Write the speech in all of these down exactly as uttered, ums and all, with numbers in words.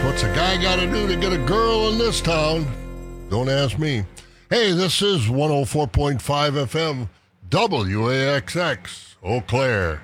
What's a guy got to do to get a girl in this town? Don't ask me. Hey, this is one oh four point five F M, W A X X, Eau Claire.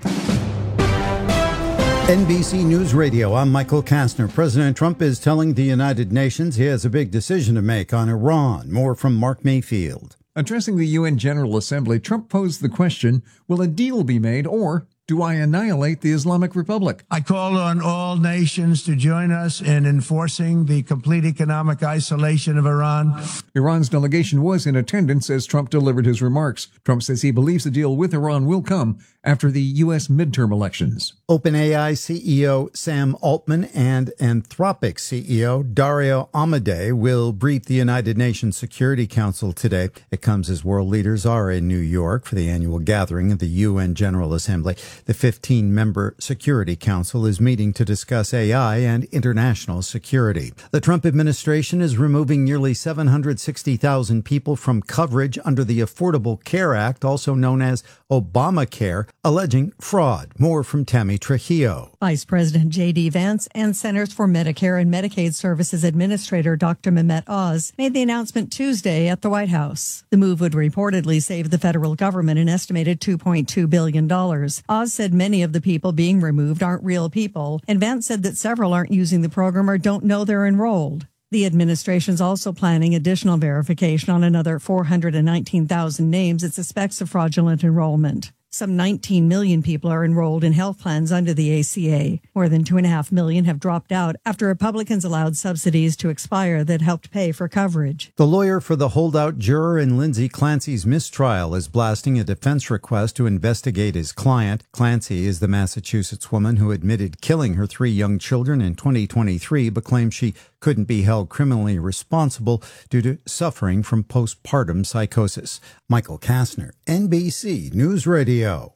N B C News Radio, I'm Michael Kastner. President Trump is telling the United Nations he has a big decision to make on Iran. More from Mark Mayfield. Addressing the U N General Assembly, Trump posed the question, will a deal be made or do I annihilate the Islamic Republic? I call on all nations to join us in enforcing the complete economic isolation of Iran. Iran's delegation was in attendance as Trump delivered his remarks. Trump says he believes a deal with Iran will come after the U S midterm elections. OpenAI C E O Sam Altman and Anthropic C E O Dario Amodei will brief the United Nations Security Council today. It comes as world leaders are in New York for the annual gathering of the U N General Assembly. The fifteen-member Security Council is meeting to discuss A I and international security. The Trump administration is removing nearly seven hundred sixty thousand people from coverage under the Affordable Care Act, also known as Obamacare, alleging fraud. More from Tammy Trujillo. Vice President J D. Vance and Centers for Medicare and Medicaid Services Administrator Doctor Mehmet Oz made the announcement Tuesday at the White House. The move would reportedly save the federal government an estimated two point two billion dollars. Oz said many of the people being removed aren't real people, and Vance said that several aren't using the program or don't know they're enrolled. The administration's also planning additional verification on another four hundred nineteen thousand names it suspects of fraudulent enrollment. Some nineteen million people are enrolled in health plans under the A C A. More than two point five million have dropped out after Republicans allowed subsidies to expire that helped pay for coverage. The lawyer for the holdout juror in Lindsay Clancy's mistrial is blasting a defense request to investigate his client. Clancy is the Massachusetts woman who admitted killing her three young children in twenty twenty-three, but claimed she couldn't be held criminally responsible due to suffering from postpartum psychosis. Michael Kastner, N B C News Radio.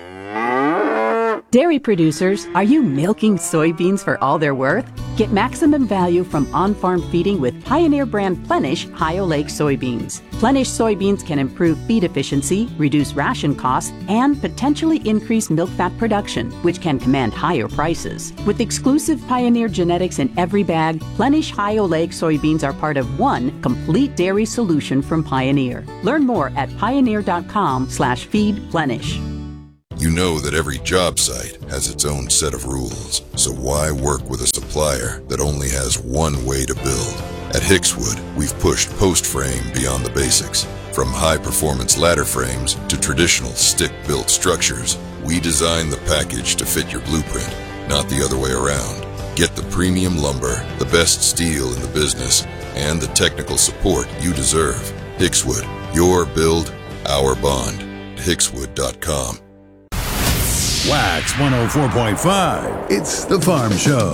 Dairy producers, are you milking soybeans for all they're worth? Get maximum value from on-farm feeding with Pioneer brand Plenish High-Oleic soybeans. Plenish soybeans can improve feed efficiency, reduce ration costs, and potentially increase milk fat production, which can command higher prices. With exclusive Pioneer genetics in every bag, Plenish High-Oleic soybeans are part of one complete dairy solution from Pioneer. Learn more at pioneer.com slash feed Plenish. You know that every job site has its own set of rules, so why work with a supplier that only has one way to build? At Hickswood, we've pushed post frame beyond the basics. From high-performance ladder frames to traditional stick-built structures, we design the package to fit your blueprint, not the other way around. Get the premium lumber, the best steel in the business, and the technical support you deserve. Hickswood, your build, our bond. Hickswood dot com. Wax one oh four point five. It's the Farm Show.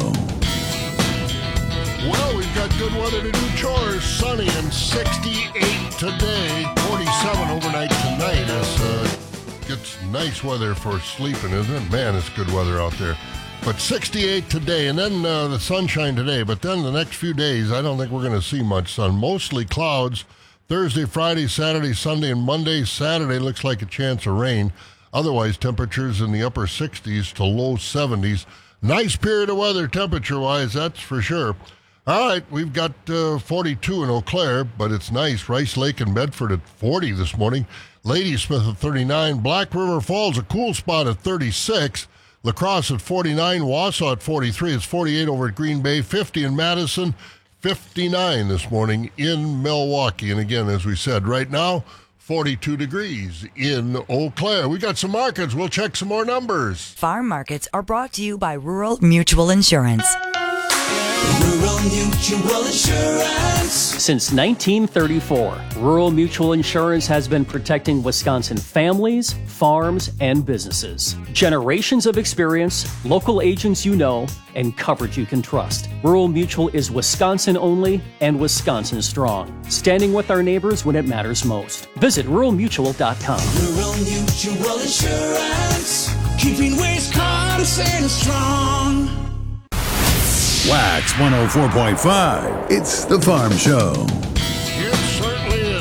Well, we've got good weather to do chores. Sunny and sixty-eight today. forty-seven overnight tonight. As uh, gets nice weather for sleeping, isn't it? Man, it's good weather out there. But sixty-eight today, and then uh, the sunshine today. But then the next few days, I don't think we're going to see much sun. Mostly clouds. Thursday, Friday, Saturday, Sunday, and Monday. Saturday looks like a chance of rain. Otherwise, temperatures in the upper sixties to low seventies. Nice period of weather temperature-wise, that's for sure. All right, we've got uh, forty-two in Eau Claire, but it's nice. Rice Lake and Medford at forty this morning. Ladysmith at thirty-nine. Black River Falls, a cool spot at thirty-six. La Crosse at forty-nine. Wausau at forty-three. It's forty-eight over at Green Bay. fifty in Madison. fifty-nine this morning in Milwaukee. And again, as we said, right now, forty-two degrees in Eau Claire. We got some markets. We'll check some more numbers. Farm markets are brought to you by Rural Mutual Insurance. Rural Mutual Insurance. Since nineteen thirty-four, Rural Mutual Insurance has been protecting Wisconsin families, farms, and businesses. Generations of experience, local agents you know, and coverage you can trust. Rural Mutual is Wisconsin only and Wisconsin strong, standing with our neighbors when it matters most. Visit rural mutual dot com. Rural Mutual Insurance, keeping Wisconsin strong. Wax one oh four point five. It's the Farm Show. It certainly is the Farm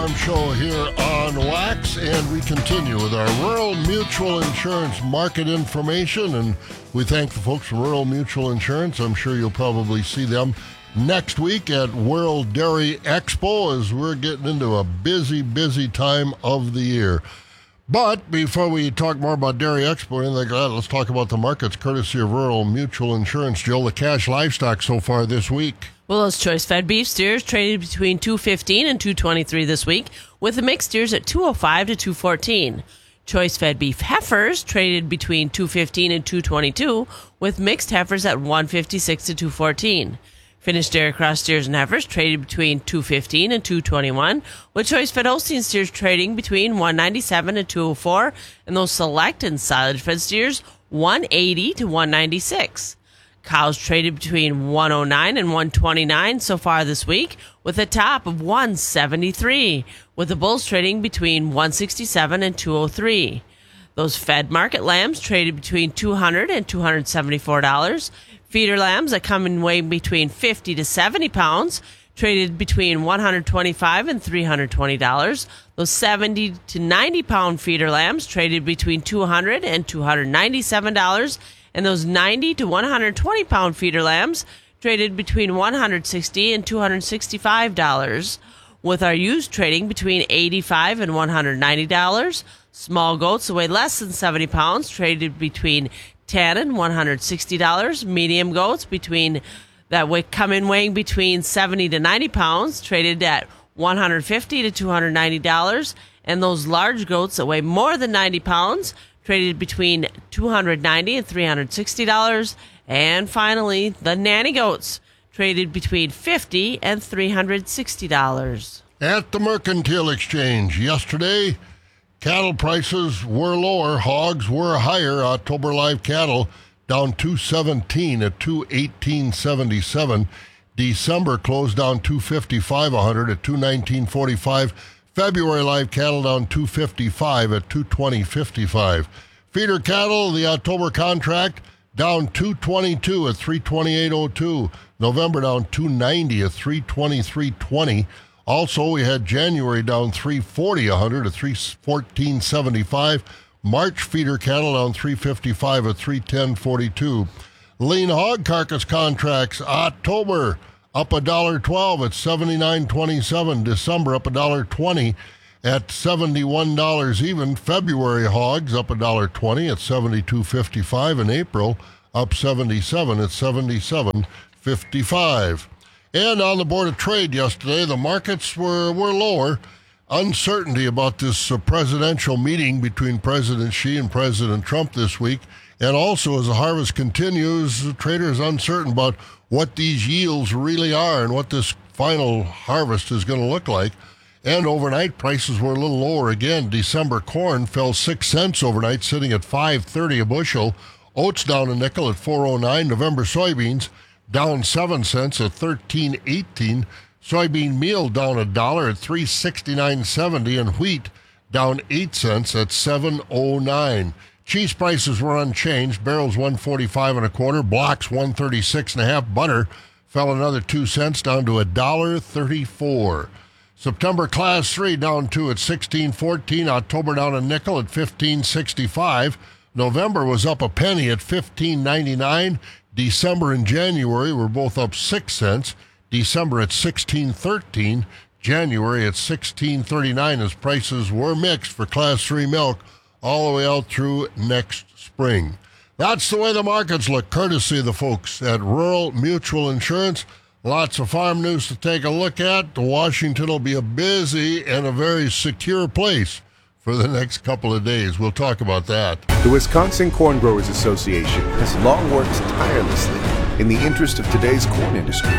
Farm Show here on Wax, and we continue with our Rural Mutual Insurance market information, and we thank the folks from Rural Mutual Insurance. I'm sure you'll probably see them next week at World Dairy Expo as we're getting into a busy, busy time of the year. But before we talk more about Dairy Expo or anything like that, let's talk about the markets courtesy of Rural Mutual Insurance. Jill, the cash livestock so far this week. Well, those choice-fed beef steers traded between two fifteen and two twenty-three this week, with the mixed steers at two oh five to two fourteen. Choice-fed beef heifers traded between two fifteen and two twenty-two, with mixed heifers at one fifty-six to two fourteen. Finished dairy cross steers and heifers traded between two fifteen and two twenty-one, with choice-fed Holstein steers trading between one ninety-seven and two oh four, and those select and silage-fed steers one eighty to one ninety-six. Cows traded between one oh nine and one twenty-nine so far this week, with a top of one seventy-three, with the bulls trading between one sixty-seven and two oh three. Those fed market lambs traded between two hundred and two hundred seventy-four dollars. Feeder lambs that come in weighing between fifty to seventy pounds traded between one hundred twenty-five and three hundred twenty dollars. Those seventy to ninety pound feeder lambs traded between two hundred and two hundred ninety-seven dollars. And those ninety to one hundred twenty pound feeder lambs traded between one hundred sixty and two hundred sixty-five dollars, with our used trading between eighty-five and one hundred ninety dollars. Small goats that weigh less than seventy pounds traded between ten and one hundred sixty dollars. Medium goats between that weigh come in weighing between seventy to ninety pounds traded at one hundred fifty to two hundred ninety dollars. And those large goats that weigh more than ninety pounds traded between two hundred ninety dollars and three hundred sixty dollars. And finally, the nanny goats traded between fifty dollars and three hundred sixty dollars. At the Mercantile Exchange yesterday, cattle prices were lower, hogs were higher. October live cattle down two seventeen at two eighteen seventy-seven. December closed down two fifty-five a hundred at two nineteen forty-five. February live cattle down two fifty-five at two twenty fifty-five. Feeder cattle, the October contract down two twenty-two at three twenty-eight oh two. November down two ninety at three twenty-three twenty. Also, we had January down three forty a hundred at three fourteen seventy-five. March feeder cattle down three fifty-five at three ten forty-two. Lean hog carcass contracts, October up one dollar twelve at seventy-nine twenty-seven. December up one dollar twenty at seventy-one dollars even. February hogs up one dollar twenty at seventy-two fifty-five. And April up seventy-seven at seventy-seven fifty-five. And on the Board of Trade yesterday, the markets were, were lower. Uncertainty about this uh, presidential meeting between President Xi and President Trump this week. And also, as the harvest continues, the trader is uncertain about what these yields really are and what this final harvest is going to look like. And overnight, prices were a little lower again. December corn fell six cents overnight, sitting at five thirty a bushel. Oats down a nickel at four oh nine. November soybeans down seven cents at thirteen eighteen. Soybean meal down a dollar at three sixty-nine seventy, and wheat down eight cents at seven oh nine. Cheese prices were unchanged. Barrels one forty-five and a quarter. Blocks one thirty-six and a half. Butter fell another two cents down to a dollar thirty-four. September class three down two at sixteen fourteen. October down a nickel at fifteen sixty-five. November was up a penny at fifteen ninety-nine. December and January were both up six cents. December at sixteen thirteen. January at sixteen thirty-nine, as prices were mixed for class three milk all the way out through next spring. That's the way the markets look, courtesy of the folks at Rural Mutual Insurance. Lots of farm news to take a look at. Washington will be a busy and a very secure place for the next couple of days. We'll talk about that. The Wisconsin Corn Growers Association has long worked tirelessly in the interest of today's corn industry.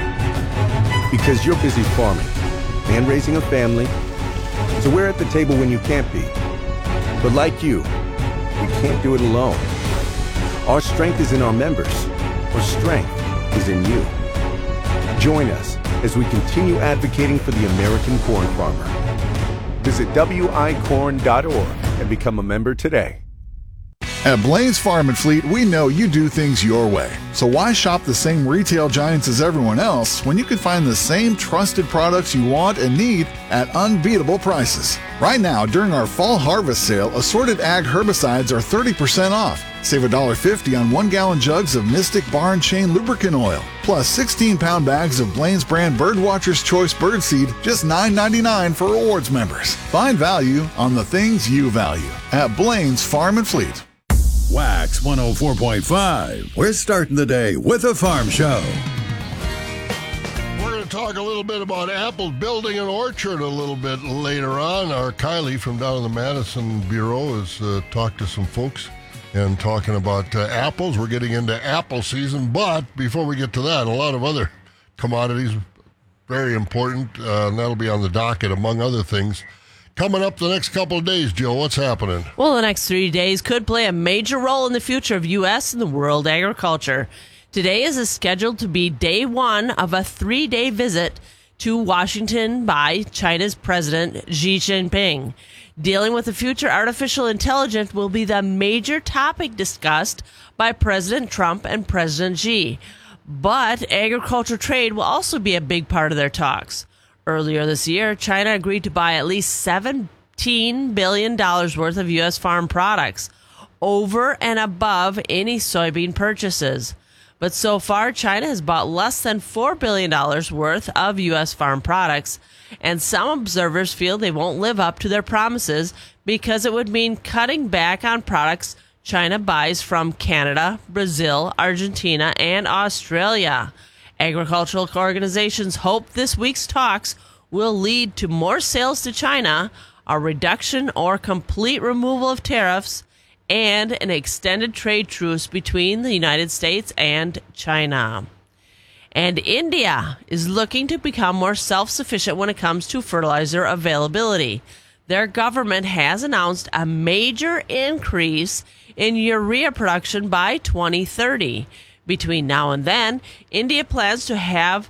Because you're busy farming and raising a family, so we're at the table when you can't be. But like you, we can't do it alone. Our strength is in our members. Our strength is in you. Join us as we continue advocating for the American corn farmer. Visit W I corn dot org and become a member today. At Blaine's Farm and Fleet, we know you do things your way. So why shop the same retail giants as everyone else when you can find the same trusted products you want and need at unbeatable prices? Right now, during our fall harvest sale, assorted ag herbicides are thirty percent off. Save one dollar fifty on one-gallon jugs of Mystic Bar and Chain lubricant oil, plus sixteen-pound bags of Blaine's brand Birdwatcher's Choice Birdseed, just nine ninety-nine for rewards members. Find value on the things you value at Blaine's Farm and Fleet. Wax one oh four point five. We're starting the day with a farm show. We're going to talk a little bit about apple building an orchard a little bit later on. Our Kylie from down in the Madison Bureau has uh, talked to some folks and talking about uh, apples. We're getting into apple season, but before we get to that, a lot of other commodities, very important, uh, and that'll be on the docket, among other things. Coming up the next couple of days, Jill, what's happening? Well, the next three days could play a major role in the future of U S and the world agriculture. Today is scheduled to be day one of a three-day visit to Washington by China's President Xi Jinping. Dealing with the future artificial intelligence will be the major topic discussed by President Trump and President Xi. But agriculture trade will also be a big part of their talks. Earlier this year, China agreed to buy at least seventeen billion dollars worth of U S farm products, over and above any soybean purchases. But so far, China has bought less than four billion dollars worth of U S farm products, and some observers feel they won't live up to their promises because it would mean cutting back on products China buys from Canada, Brazil, Argentina, and Australia. Agricultural organizations hope this week's talks will lead to more sales to China, a reduction or complete removal of tariffs, and an extended trade truce between the United States and China. And India is looking to become more self-sufficient when it comes to fertilizer availability. Their government has announced a major increase in urea production by twenty thirty. Between now and then, India plans to have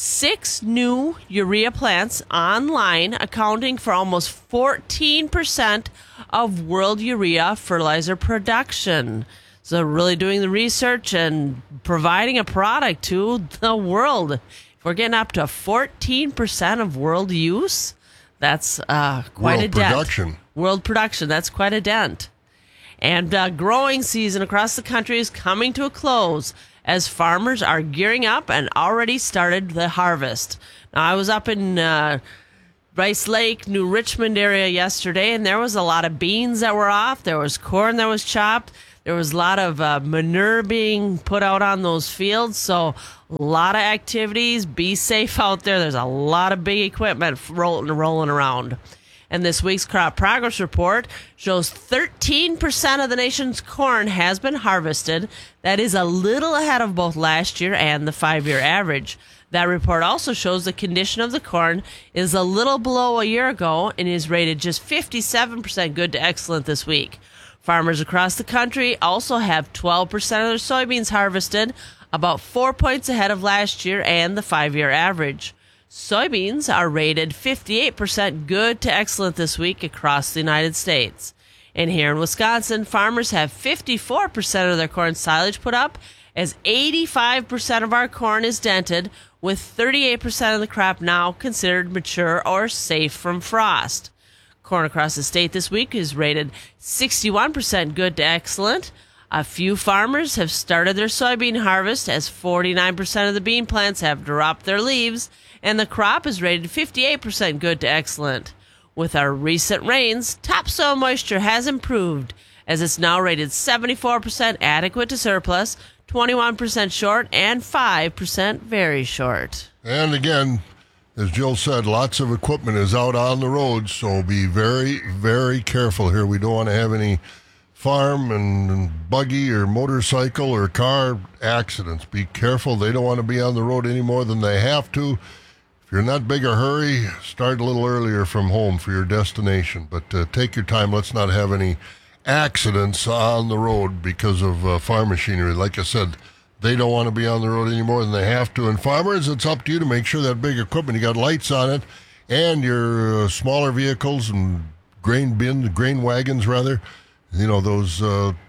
six new urea plants online, accounting for almost fourteen percent of world urea fertilizer production. So really doing the research and providing a product to the world. If we're getting up to fourteen percent of world use, that's uh, quite world a dent. Production. World production. That's quite a dent. And uh, growing season across the country is coming to a close as farmers are gearing up and already started the harvest. Now, I was up in uh, Rice Lake, New Richmond area yesterday, and there was a lot of beans that were off. There was corn that was chopped. There was a lot of uh, manure being put out on those fields. So a lot of activities. Be safe out there. There's a lot of big equipment rolling, rolling around. And this week's crop progress report shows thirteen percent of the nation's corn has been harvested. That is a little ahead of both last year and the five-year average. That report also shows the condition of the corn is a little below a year ago and is rated just fifty-seven percent good to excellent this week. Farmers across the country also have twelve percent of their soybeans harvested, about four points ahead of last year and the five-year average. Soybeans are rated fifty-eight percent good to excellent this week across the United States. And here in Wisconsin, farmers have fifty-four percent of their corn silage put up, as eighty-five percent of our corn is dented, with thirty-eight percent of the crop now considered mature or safe from frost. Corn across the state this week is rated sixty-one percent good to excellent. A few farmers have started their soybean harvest, as forty-nine percent of the bean plants have dropped their leaves, and the crop is rated fifty-eight percent good to excellent. With our recent rains, topsoil moisture has improved, as it's now rated seventy-four percent adequate to surplus, twenty-one percent short, and five percent very short. And again, as Jill said, lots of equipment is out on the road, so be very, very careful here. We don't want to have any farm and, and buggy or motorcycle or car accidents. Be careful. They don't want to be on the road any more than they have to. If you're in that big a hurry, start a little earlier from home for your destination. But uh, take your time. Let's not have any accidents on the road because of uh, farm machinery. Like I said, they don't want to be on the road any more than they have to. And farmers, it's up to you to make sure that big equipment, you got lights on it, and your uh, smaller vehicles and grain bins, grain wagons rather, you know, those uh,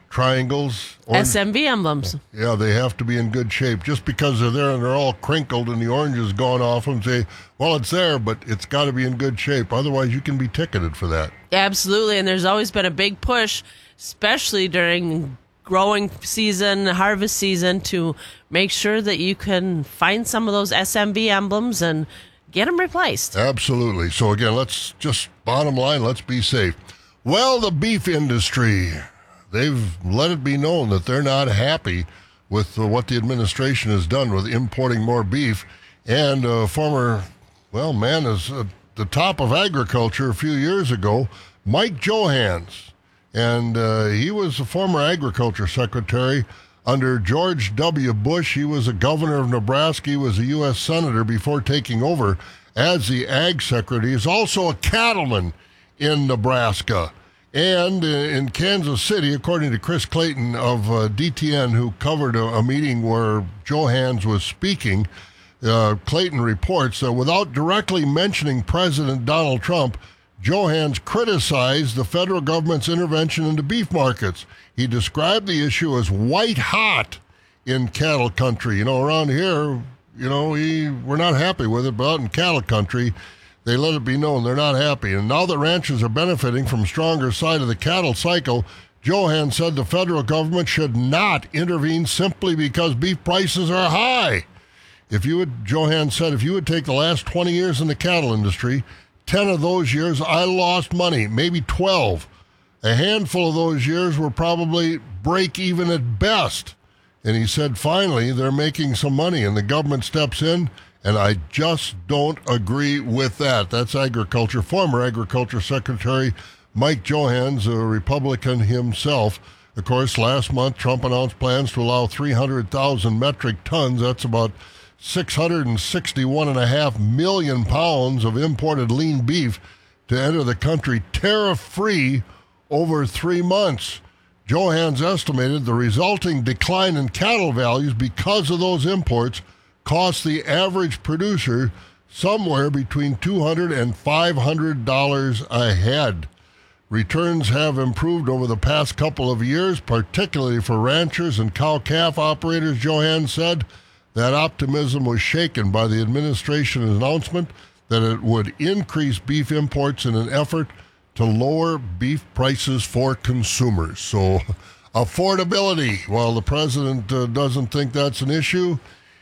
triangles. Orange, S M V emblems. Yeah, they have to be in good shape. Just because they're there and they're all crinkled and the orange is gone off them, say, well, it's there, but it's got to be in good shape. Otherwise, you can be ticketed for that. Absolutely, and there's always been a big push, especially during growing season, harvest season, to make sure that you can find some of those S M V emblems and get them replaced. Absolutely. So again, let's just, bottom line, let's be safe. Well, the beef industry, they've let it be known that they're not happy with uh, what the administration has done with importing more beef. And uh, former, well, man is at the top of agriculture a few years ago, Mike Johanns. And uh, he was a former agriculture secretary under George W. Bush. He was a governor of Nebraska. He was a U S senator before taking over as the ag secretary. He's also a cattleman in Nebraska. And uh, in Kansas City, according to Chris Clayton of uh, D T N, who covered a, a meeting where Johanns was speaking, uh, Clayton reports that without directly mentioning President Donald Trump, Johanns criticized the federal government's intervention into beef markets. He described the issue as white hot in cattle country. You know, around here, you know, we, we're not happy with it, but out in cattle country, they let it be known they're not happy. And now that ranchers are benefiting from stronger side of the cattle cycle, Johanns said the federal government should not intervene simply because beef prices are high. If you would, Johanns said, if you would take the last twenty years in the cattle industry, ten of those years I lost money, maybe twelve. A handful of those years were probably break even at best. And he said, finally, they're making some money and the government steps in, and I just don't agree with that. That's agriculture, former agriculture secretary Mike Johanns, a Republican himself. Of course, last month, Trump announced plans to allow three hundred thousand metric tons. That's about six hundred sixty-one point five million pounds of imported lean beef to enter the country tariff-free over three months. Johanns estimated the resulting decline in cattle values because of those imports cost the average producer somewhere between two hundred dollars and five hundred dollars a head. Returns have improved over the past couple of years, particularly for ranchers and cow-calf operators, Johanns said. That optimism was shaken by the administration's announcement that it would increase beef imports in an effort to lower beef prices for consumers. So, affordability, while the president uh, doesn't think that's an issue,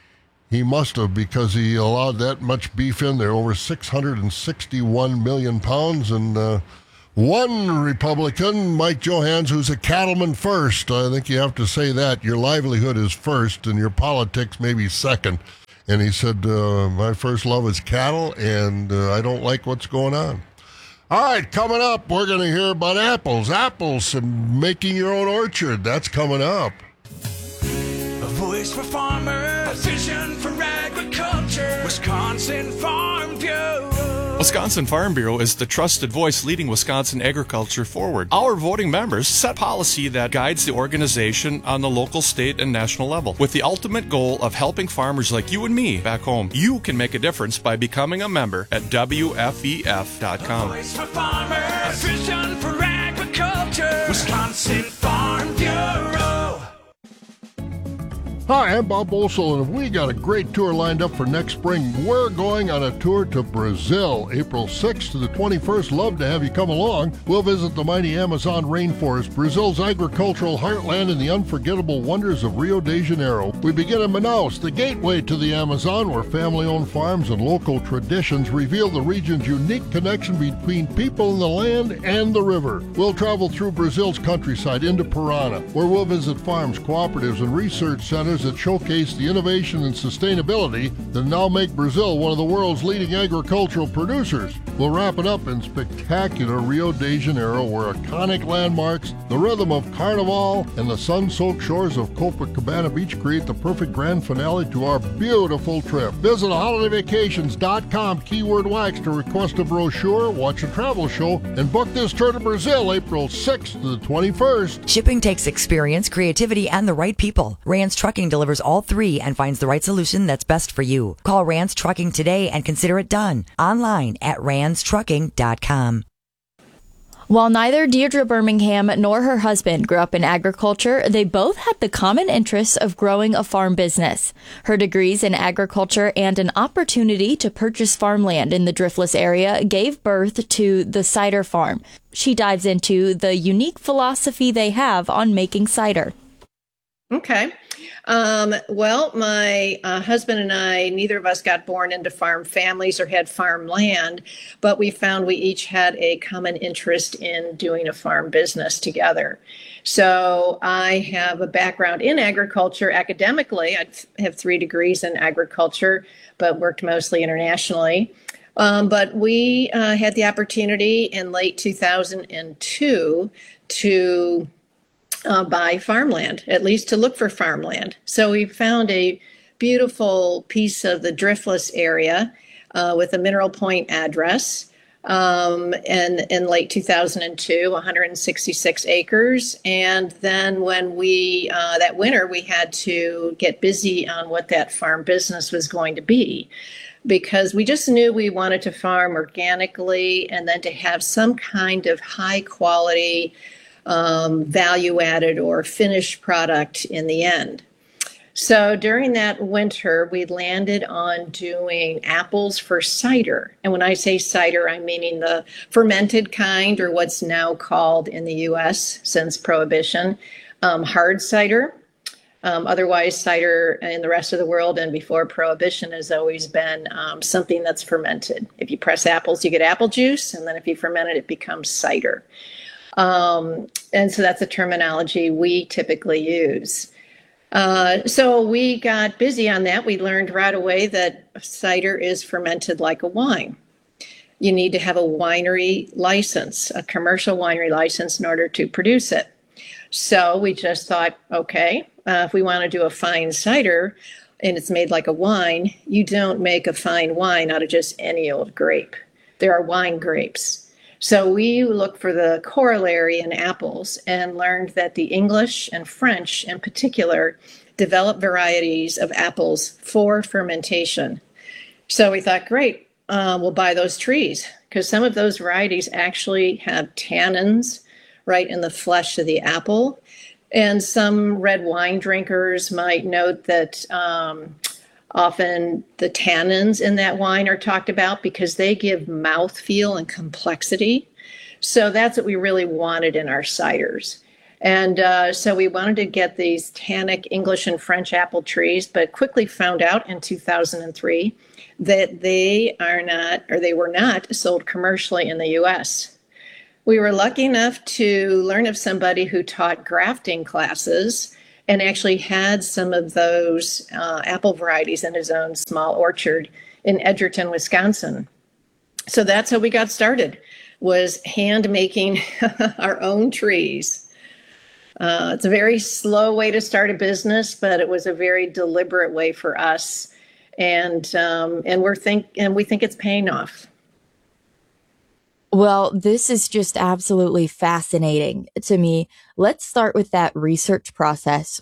he must have, because he allowed that much beef in there, over six hundred sixty-one million pounds. And uh, one Republican, Mike Johanns, who's a cattleman first, I think you have to say that. Your livelihood is first and your politics maybe second. And he said, uh, my first love is cattle, and uh, I don't like what's going on. All right, coming up, we're going to hear about apples. Apples and making your own orchard. That's coming up. A voice for farmers, a vision for agriculture. Wisconsin Farm Bureau. Wisconsin Farm Bureau is the trusted voice leading Wisconsin agriculture forward. Our voting members set policy that guides the organization on the local, state, and national level, with the ultimate goal of helping farmers like you and me back home. You can make a difference by becoming a member at W F E F dot com. A voice for farmers, a vision for agriculture. Wisconsin Farm Bureau. Hi, I'm Bob Boesel, and we got a great tour lined up for next spring. We're going on a tour to Brazil, April sixth to the twenty-first. Love to have you come along. We'll visit the mighty Amazon rainforest, Brazil's agricultural heartland, and the unforgettable wonders of Rio de Janeiro. We begin in Manaus, the gateway to the Amazon, where family-owned farms and local traditions reveal the region's unique connection between people and the land and the river. We'll travel through Brazil's countryside into Parana, where we'll visit farms, cooperatives, and research centers that showcase the innovation and sustainability that now make Brazil one of the world's leading agricultural producers. We'll wrap it up in spectacular Rio de Janeiro, where iconic landmarks, the rhythm of Carnival, and the sun-soaked shores of Copacabana Beach create the perfect grand finale to our beautiful trip. Visit holiday vacations dot com, keyword wax, to request a brochure, watch a travel show, and book this tour to Brazil, April sixth to the twenty-first. Shipping takes experience, creativity, and the right people. Rance Trucking delivers all three and finds the right solution that's best for you. Call Rance Trucking today and consider it done. Online at rance trucking dot com. While neither Deirdre Birmingham nor her husband grew up in agriculture, they both had the common interest of growing a farm business. Her degrees in agriculture and an opportunity to purchase farmland in the Driftless area gave birth to the Cider Farm. She dives into the unique philosophy they have on making cider. Okay. Um, well, my uh, husband and I, neither of us got born into farm families or had farm land, but we found we each had a common interest in doing a farm business together. So I have a background in agriculture academically. I have three degrees in agriculture, but worked mostly internationally. Um, but we uh, had the opportunity in late two thousand two to Uh, buy farmland, at least to look for farmland. So we found a beautiful piece of the Driftless area uh, with a Mineral Point address. Um, and in late two thousand two, one hundred sixty-six acres. And then when we, uh, that winter, we had to get busy on what that farm business was going to be, because we just knew we wanted to farm organically and then to have some kind of high quality Um, value added or finished product in the end. So during that winter, we landed on doing apples for cider. And when I say cider, I'm meaning the fermented kind, or what's now called in the U S since Prohibition, um, hard cider. Um, otherwise, cider in the rest of the world and before Prohibition has always been um, something that's fermented. If you press apples, you get apple juice. And then if you ferment it, it becomes cider. Um, and so that's the terminology we typically use. Uh, so we got busy on that. We learned right away that cider is fermented like a wine. You need to have a winery license, a commercial winery license in order to produce it. So we just thought, okay, uh, if we want to do a fine cider and it's made like a wine, you don't make a fine wine out of just any old grape. There are wine grapes. So we looked for the corollary in apples and learned that the English and French in particular developed varieties of apples for fermentation. So we thought, great, uh, we'll buy those trees, because some of those varieties actually have tannins right in the flesh of the apple. And some red wine drinkers might note that um, often the tannins in that wine are talked about because they give mouthfeel and complexity. So that's what we really wanted in our ciders. And uh, so we wanted to get these tannic English and French apple trees, but quickly found out in two thousand three that they are not, or they were not sold commercially in the U S. We were lucky enough to learn of somebody who taught grafting classes and actually had some of those uh, apple varieties in his own small orchard in Edgerton, Wisconsin. So that's how we got started, was hand making our own trees. Uh, it's a very slow way to start a business, but it was a very deliberate way for us, and um, and we're think and we think it's paying off. Well, this is just absolutely fascinating to me. Let's start with that research process.